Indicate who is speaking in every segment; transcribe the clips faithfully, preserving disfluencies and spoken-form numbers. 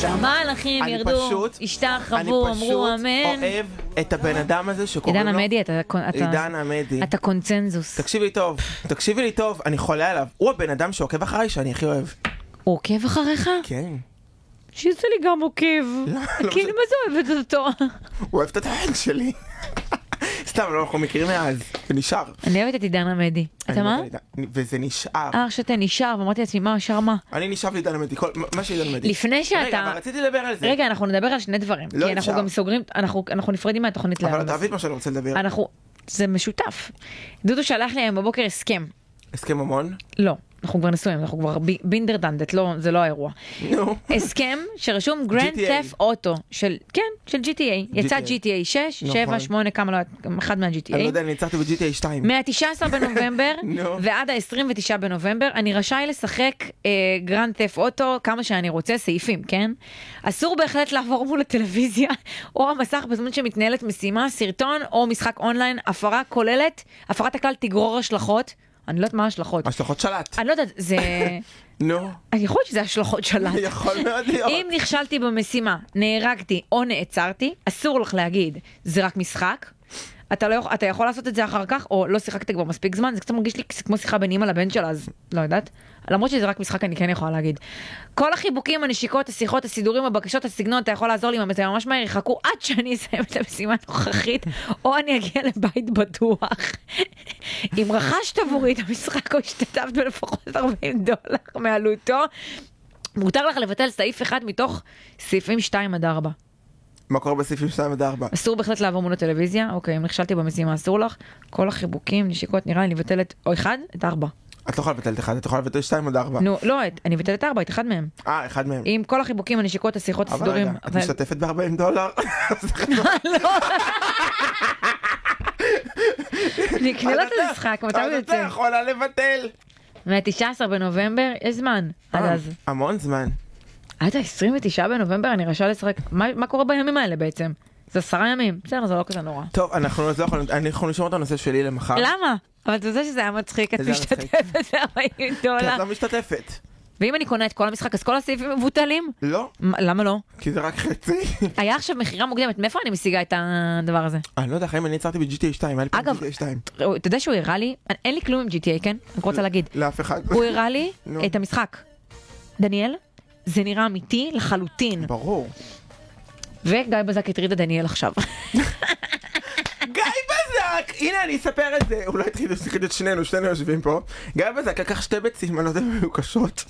Speaker 1: המלאכים ירדו, השתחוו, אמרו אמן.
Speaker 2: אני פשוט אוהב את הבן אדם הזה שקוראים לו...
Speaker 1: עידן עמדי, אתה...
Speaker 2: עידן עמדי.
Speaker 1: אתה קונצנזוס.
Speaker 2: תקשיבי לי טוב, תקשיבי לי טוב, אני חולה עליו. הוא הבן אדם שעוקב אחריי שאני הכי אוהב.
Speaker 1: הוא עוקב אחריך?
Speaker 2: כן.
Speaker 1: שיצא לי גם עוקב. כאילו מה זה אוהבת אותו?
Speaker 2: הוא אוהב את התוכן שלי. סתם, לא, אנחנו מכירים מאז, ונשאר.
Speaker 1: אני אוהבת את עידן עמדי. אתה מה?
Speaker 2: וזה נשאר.
Speaker 1: אה, שאתה נשאר, ואמרתי לעצמי, מה, נשאר מה?
Speaker 2: אני נשאר לעידן עמדי, מה שעידן עמדי.
Speaker 1: לפני שאתה...
Speaker 2: רגע, אבל רציתי לדבר על זה.
Speaker 1: רגע, אנחנו נדבר על שני דברים. כי אנחנו גם סוגרים, אנחנו נפרדים מהתוכנית
Speaker 2: אבל אתה אוהב מה שאני רוצה לדבר.
Speaker 1: אנחנו... זה משותף. דודו שלח לי היום בבוקר הסכם.
Speaker 2: הסכם ממון?
Speaker 1: לא. אנחנו כבר נשואים, אנחנו כבר בינדר דנדט, לא, זה לא האירוע.
Speaker 2: נו.
Speaker 1: הסכם שרשום גרנד תף אוטו, של, כן, של ג'י טי איי. יצא ג'י טי איי שש, שבע, שמונה, כמה לא, אחד מה-ג'י טי איי.
Speaker 2: אני לא יודע, אני יצאתי ב-ג'י טי איי שתיים.
Speaker 1: מה-תשעה עשר בנובמבר ועד ה-עשרים ותשעה בנובמבר, אני רשאי לשחק גרנד תף אוטו כמה שאני רוצה, סעיפים, כן? אסור בהחלט לעבור מול הטלוויזיה או המסך בזמן שמתנהלת משימה, סרטון או משחק אונליין, הפרה כוללת, הפרת הכלל תגרור השלכות. אני לא יודעת מה השלכות.
Speaker 2: השלכות שלט.
Speaker 1: אני לא יודעת, זה...
Speaker 2: נו.
Speaker 1: אני יכול שזה השלכות שלט.
Speaker 2: יכול מאוד להיות.
Speaker 1: אם נכשלתי במשימה, נהרגתי או נעצרתי, אסור לך להגיד, זה רק משחק. אתה, לא, אתה יכול לעשות את זה אחר כך, או לא שיחקת כבר מספיק זמן, זה קצת מרגיש לי כמו שיחה בין אמא לבן שלה, אז לא יודעת. למרות שזה רק משחק, אני כן יכולה להגיד. כל החיבוקים, הנשיקות, השיחות, הסידורים, הבקשות, הסגנון, אתה יכול לעזור לי, זה ממש מהר, יחכו עד שאני אסיים את המשימה הנוכחית, או אני אגיע לבית בטוח. אם רכשת עבורי את המשחק, או השתתפת בלפחות ארבעים דולר מעלותו, מותר לך לבטל סעיף אחד מתוך סעיפים שתיים עד ארבע.
Speaker 2: מה קורה בסעיפים שתיים עד ארבע?
Speaker 1: אסור בהחלט לעבור מול הטלוויזיה, אוקיי, אם נכשלתי במשימה, אסור לך. כל החיבוקים, נשיקות, נראה לי לבטל או אחד, את ארבע.
Speaker 2: את לא יכולה לבטל את אחד, את יכולה לבטל שתיים עד ארבע.
Speaker 1: נו, לא, אני מבטל את ארבע, את אחד מהם.
Speaker 2: אה, אחד מהם.
Speaker 1: עם כל החיבוקים, הנשיקות, השיחות, הסידורים.
Speaker 2: אבל רגע, את משתתפת ב-ארבעים דולר?
Speaker 1: לא. נקנה לו את המשחק, מתי הוא יוצא?
Speaker 2: אתה יכולה לבטל.
Speaker 1: מה-תשעה עשר בנובמבר, יש זמן. עד אז.
Speaker 2: המון זמן.
Speaker 1: עד ה-עשרים ותשעה בנובמבר אני רשאי לשחק. מה קורה בימים האלה בעצם? זה עשרה ימים. בסדר, זה לא כזה נורא.
Speaker 2: טוב, אנחנו לא יכולים, אנחנו נשמור את הנושא שלי למחר.
Speaker 1: למה? אבל אתה יודע שזה היה מצחיק, את משתתפת ב-ארבעים דולר.
Speaker 2: כי את לא משתתפת.
Speaker 1: ואם אני קונה את כל המשחק, אז כל הסעיפים מבוטלים?
Speaker 2: לא.
Speaker 1: למה לא?
Speaker 2: כי זה רק חצי. היה
Speaker 1: עכשיו מחירה מוקדמת, מאיפה אני משיגה את הדבר הזה?
Speaker 2: אני לא יודע, חיים, אני יצרתי ב-ג'י טי איי שתיים, היה לי פעם ג'י טי איי שתיים.
Speaker 1: אתה יודע שהוא הראה לי, אין לי כלום עם ג'י טי איי, כן? אני רוצה להגיד.
Speaker 2: לאף אחד.
Speaker 1: הוא הראה לי את המשחק. דניאל, זה נראה אמיתי לחלוטין.
Speaker 2: ברור.
Speaker 1: וגיא בזק הטריד את דניאל עכשיו.
Speaker 2: גיא בזק! הנה אני אספר את זה. אולי התחיל את שנינו, שנינו יושבים פה. גיא בזק לקח שתי ביצים, אני לא יודע אם היו קשות.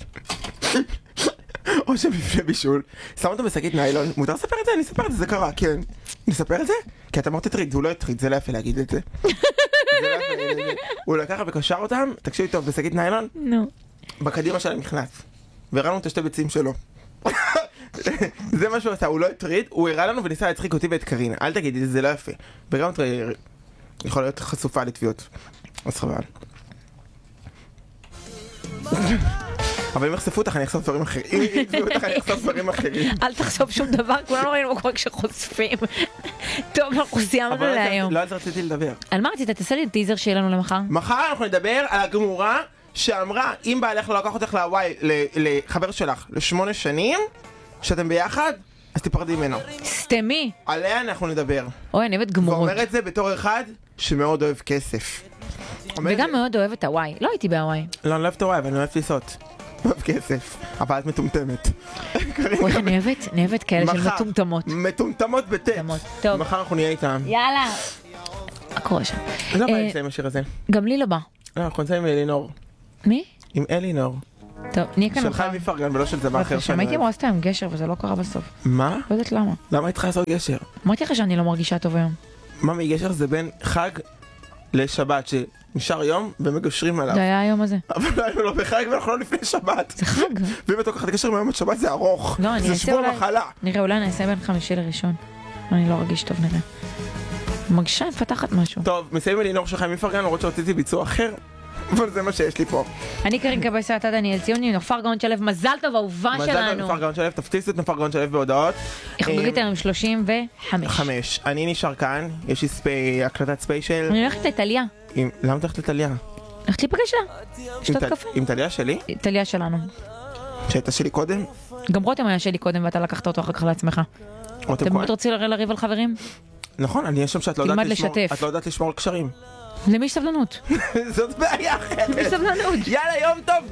Speaker 2: או שבפני בישול. שם אותו בשקית ניילון. מותר לספר את זה? אני אספר את זה, זה קרה, כן. נספר את זה? כי אתה אמרת תטריד, והוא לא הטריד, זה לא יפה להגיד את זה. הוא לקח וקשר אותם, תקשיבי טוב, בשקית ניילון.
Speaker 1: נו.
Speaker 2: בקדימה שלהם נכנס. והראינו את השתי ביצים שלו. זה מה שהוא עשה, הוא לא הטריד, הוא הראה לנו וניסה להצחיק אותי ואת קרינה. אל תגידי, זה לא יפה. וגם אתה יכול להיות חשופה לתביעות. אז חבל. אבל אם יחשפו אותך אני אחשוף דברים אחרים. אם יחשפו אותך אני אחשוף דברים אחרים.
Speaker 1: אל תחשוף שום דבר, כולנו ראינו מה קורה כשחושפים. טוב, אנחנו סיימנו להיום.
Speaker 2: לא על זה רציתי לדבר.
Speaker 1: על מה רצית? תעשה לי טיזר שיהיה לנו למחר.
Speaker 2: מחר אנחנו נדבר על הגמורה שאמרה, אם בעלך לא לקח אותך להוואי, לחבר שלך, לשמונה שנים, שאתם ביחד, אז תיפרדי ממנו.
Speaker 1: סתמי.
Speaker 2: עליה אנחנו נדבר.
Speaker 1: אוי, אני אוהבת גמורות.
Speaker 2: ואומר את זה בתור אחד שמאוד אוהב כסף.
Speaker 1: וגם מאוד אוהב את הוואי. לא הייתי בהוואי.
Speaker 2: לא, אני לא אוהב את הוואי, אבל אני אוהב טיסות. אוהב כסף. אבל את מטומטמת.
Speaker 1: אוי, אני אוהבת, אני אוהבת כאלה של מטומטמות.
Speaker 2: מטומטמות בטט.
Speaker 1: טוב.
Speaker 2: מחר אנחנו נהיה איתם.
Speaker 1: יאללה. מה קורה שם?
Speaker 2: לא בא לסיים השיר הזה.
Speaker 1: גם לי לא בא.
Speaker 2: לא, אנחנו נצא עם אלינור.
Speaker 1: מי?
Speaker 2: עם אלינור.
Speaker 1: טוב, נהיה כאן
Speaker 2: של חיים מפרגן ולא של צבא אחר.
Speaker 1: הייתי אמורה לעשות היום גשר וזה לא קרה בסוף.
Speaker 2: מה?
Speaker 1: לא יודעת למה.
Speaker 2: למה היית צריכה לעשות גשר?
Speaker 1: אמרתי לך שאני לא מרגישה טוב היום.
Speaker 2: מה מגשר זה בין חג לשבת שנשאר יום ומגשרים עליו.
Speaker 1: זה היה היום הזה.
Speaker 2: אבל לא היינו לא בחג ואנחנו לא לפני שבת.
Speaker 1: זה חג.
Speaker 2: ואם אתה לוקחת גשר מהיום עד שבת זה ארוך.
Speaker 1: לא, אני
Speaker 2: זה שבוע מחלה.
Speaker 1: נראה, אולי נעשה בין חמישי לראשון. אני לא רגיש טוב, נראה. מרגישה מפתחת משהו.
Speaker 2: טוב, מסיים אלינור של חיים מפרגן, למרות שרציתי ביצוע אחר. אבל זה מה שיש לי פה.
Speaker 1: אני קרין קבסה, אתה דניאל ציוני, נופר גאון שלו, מזל טוב, אהובה שלנו.
Speaker 2: מזל טוב, נופר גאון שלו, תפציצו את נופר גאון שלו בהודעות.
Speaker 1: איך חוגגת היום שלושים וחמש.
Speaker 2: חמש. אני נשאר כאן, יש לי הקלטת ספיישל.
Speaker 1: אני הולכת לטליה.
Speaker 2: למה אתה הולכת לטליה?
Speaker 1: הולכת להיפגש לה. שתות קפה.
Speaker 2: עם טליה שלי?
Speaker 1: טליה שלנו.
Speaker 2: שהייתה שלי קודם?
Speaker 1: גם רותם היה שלי קודם ואתה לקחת אותו אחר כך לעצמך.
Speaker 2: רותם
Speaker 1: אתם
Speaker 2: כהן.
Speaker 1: באמת רוצים לריב על חברים?
Speaker 2: נכון, אני יש שם שאת לא
Speaker 1: תלמד
Speaker 2: יודעת לשמור,
Speaker 1: לשתף.
Speaker 2: את לא יודעת לשמור על קשרים.
Speaker 1: למי יש סבלנות?
Speaker 2: זאת בעיה אחרת.
Speaker 1: למי יש סבלנות?
Speaker 2: יאללה, יום טוב.